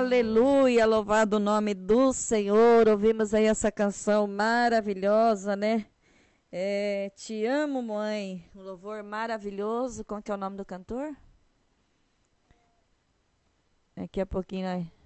Aleluia, louvado o nome do Senhor. Ouvimos aí essa canção maravilhosa, né? Te amo, mãe. Um louvor maravilhoso. Como que é o nome do cantor? Daqui a pouquinho nós